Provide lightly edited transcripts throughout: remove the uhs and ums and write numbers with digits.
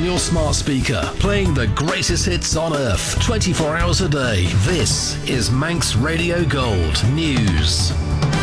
on your smart speaker, playing the greatest hits on earth, 24 hours a day. This is Manx Radio Gold News.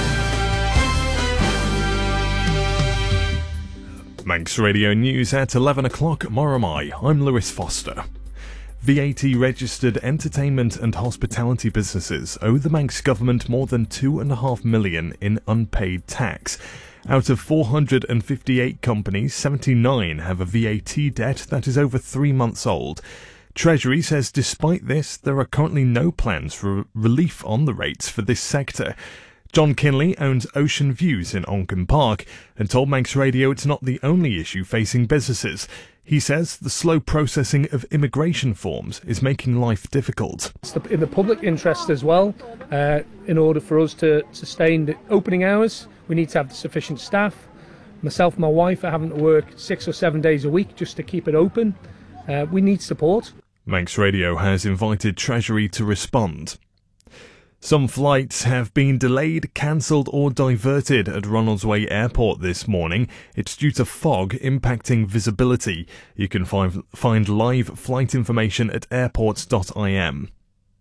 Manx Radio News at 11 o'clock, Moramai. I'm Lewis Foster. VAT-registered entertainment and hospitality businesses owe the Manx government more than $2.5 million in unpaid tax. Out of 458 companies, 79 have a VAT debt that is over 3 months old. Treasury says despite this, there are currently no plans for relief on the rates for this sector. John Kinley owns Ocean Views in Onchan Park and told Manx Radio it's not the only issue facing businesses. He says the slow processing of immigration forms is making life difficult. It's in the public interest as well. In order for us to sustain the opening hours, we need to have sufficient staff. Myself and my wife are having to work 6 or 7 days a week just to keep it open. We need support. Manx Radio has invited Treasury to respond. Some flights have been delayed, cancelled or diverted at Ronaldsway Airport this morning. It's due to fog impacting visibility. You can find live flight information at airports.im.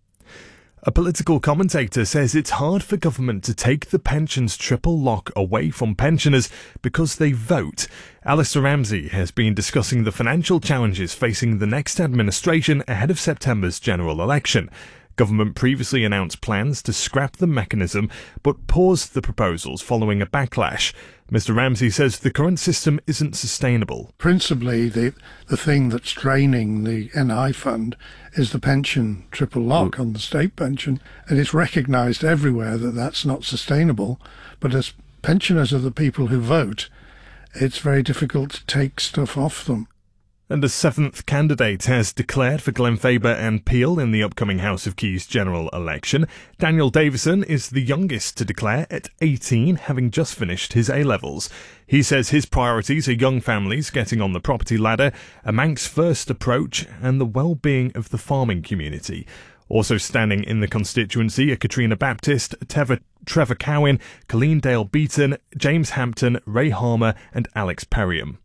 A political commentator says it's hard for government to take the pensions triple lock away from pensioners because they vote. Alistair Ramsey has been discussing the financial challenges facing the next administration ahead of September's general election. Government previously announced plans to scrap the mechanism, but paused the proposals following a backlash. Mr Ramsey says the current system isn't sustainable. Principally, the thing that's draining the NI fund is the pension triple lock on the state pension, and it's recognised everywhere that that's not sustainable. But as pensioners are the people who vote, it's very difficult to take stuff off them. And a seventh candidate has declared for Glenfaber and Peel in the upcoming House of Keys general election. Daniel Davison is the youngest to declare at 18, having just finished his A-levels. He says his priorities are young families getting on the property ladder, a Manx first approach and the well-being of the farming community. Also standing in the constituency are Katrina Baptist, Trevor Cowan, Colleen Dale Beaton, James Hampton, Ray Harmer and Alex Perriam.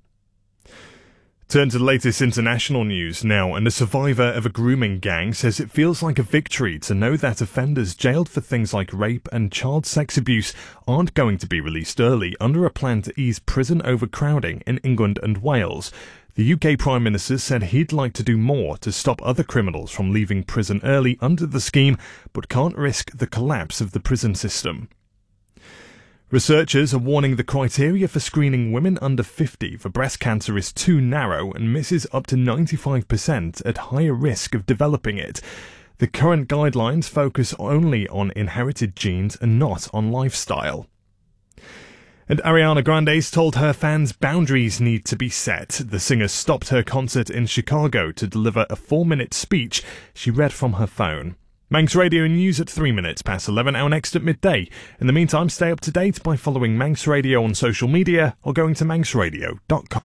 Turn to the latest international news now, and a survivor of a grooming gang says it feels like a victory to know that offenders jailed for things like rape and child sex abuse aren't going to be released early under a plan to ease prison overcrowding in England and Wales. The UK Prime Minister said he'd like to do more to stop other criminals from leaving prison early under the scheme, but can't risk the collapse of the prison system. Researchers are warning the criteria for screening women under 50 for breast cancer is too narrow and misses up to 95% at higher risk of developing it. The current guidelines focus only on inherited genes and not on lifestyle. And Ariana Grande's told her fans boundaries need to be set. The singer stopped her concert in Chicago to deliver a 4-minute speech she read from her phone. Manx Radio News at 3 minutes past 11, our next at midday. In the meantime, stay up to date by following Manx Radio on social media or going to manxradio.com.